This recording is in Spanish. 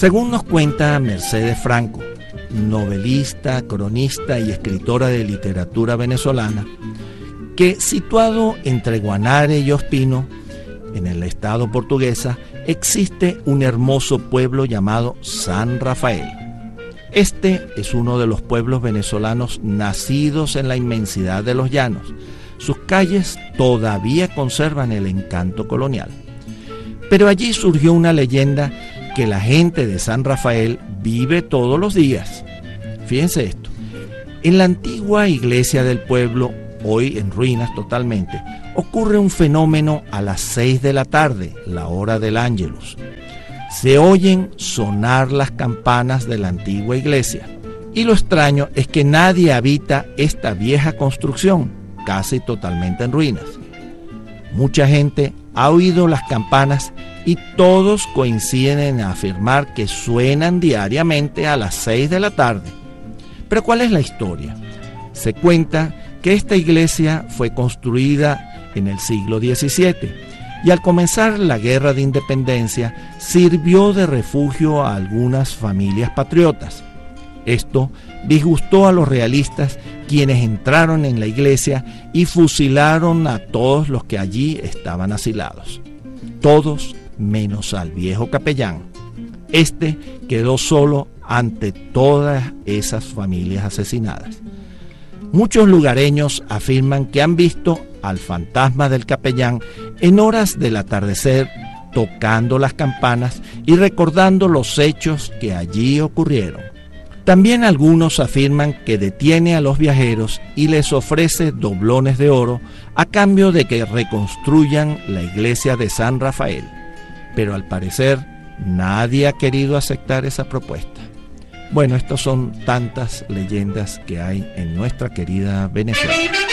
Según nos cuenta Mercedes Franco, novelista, cronista y escritora de literatura venezolana, que situado entre Guanare y Ospino, en el estado Portuguesa, existe un hermoso pueblo llamado San Rafael. Este es uno de los pueblos venezolanos nacidos en la inmensidad de los llanos. Sus calles todavía conservan el encanto colonial. Pero allí surgió una leyenda que la gente de San Rafael vive todos los días. Fíjense esto. En la antigua iglesia del pueblo, hoy en ruinas totalmente, ocurre un fenómeno a las 6 de la tarde, la hora del Ángelus. Se oyen sonar las campanas de la antigua iglesia. Y lo extraño es que nadie habita esta vieja construcción, casi totalmente en ruinas. Mucha gente ha oído las campanas y todos coinciden en afirmar que suenan diariamente a las 6 de la tarde. Pero ¿cuál es la historia? Se cuenta que esta iglesia fue construida en el siglo XVII y al comenzar la Guerra de Independencia sirvió de refugio a algunas familias patriotas. Esto disgustó a los realistas, quienes entraron en la iglesia y fusilaron a todos los que allí estaban asilados. Todos menos al viejo capellán. Este quedó solo ante todas esas familias asesinadas. Muchos lugareños afirman que han visto al fantasma del capellán en horas del atardecer tocando las campanas y recordando los hechos que allí ocurrieron. También algunos afirman que detiene a los viajeros y les ofrece doblones de oro a cambio de que reconstruyan la iglesia de San Rafael. Pero al parecer nadie ha querido aceptar esa propuesta. Bueno, estas son tantas leyendas que hay en nuestra querida Venezuela.